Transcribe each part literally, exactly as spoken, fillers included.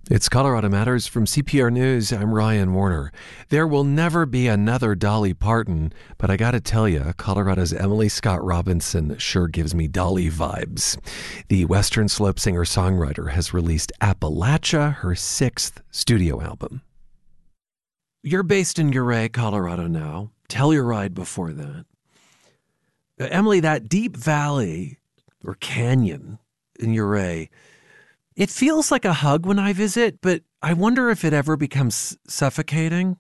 It's Colorado Matters from C P R News. I'm Ryan Warner. There will never be another Dolly Parton, but I got to tell you, Colorado's Emily Scott Robinson sure gives me Dolly vibes. The Western Slope singer-songwriter has released Appalachia, her sixth studio album. You're based in Ouray, Colorado now. Telluride before that. Uh, Emily, that deep valley or canyon in Ouray, it feels like a hug when I visit, but I wonder if it ever becomes suffocating.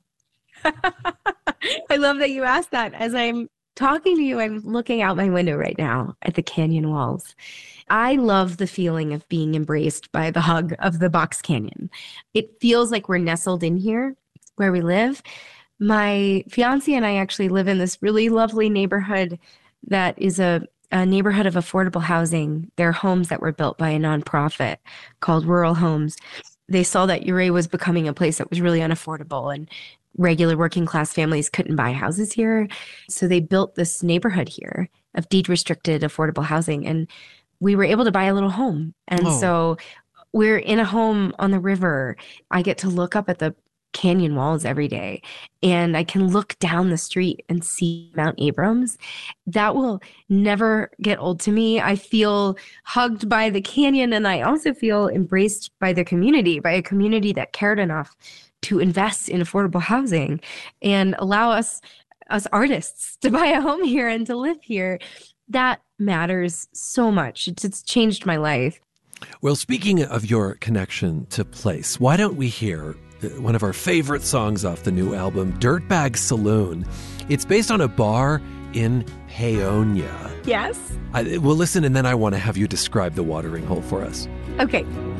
I love that you asked that. As I'm talking to you, I'm looking out my window right now at the canyon walls. I love the feeling of being embraced by the hug of the Box Canyon. It feels like we're nestled in here where we live. My fiance and I actually live in this really lovely neighborhood that is a a neighborhood of affordable housing. They're homes that were built by a nonprofit called Rural Homes. They saw that Ouray was becoming a place that was really unaffordable and regular working class families couldn't buy houses here. So they built this neighborhood here of deed restricted affordable housing. And we were able to buy a little home. And Oh. so we're in a home on the river. I get to look up at the canyon walls every day, and I can look down the street and see Mount Abrams. That will never get old to me. I feel hugged by the canyon, and I also feel embraced by the community, by a community that cared enough to invest in affordable housing and allow us, us artists, to buy a home here and to live here. That matters so much. It's, it's changed my life. Well, speaking of your connection to place, why don't we hear one of our favorite songs off the new album, Dirtbag Saloon. It's based on a bar in Paonia. Yes. I, we'll listen, and then I want to have you describe the watering hole for us. Okay.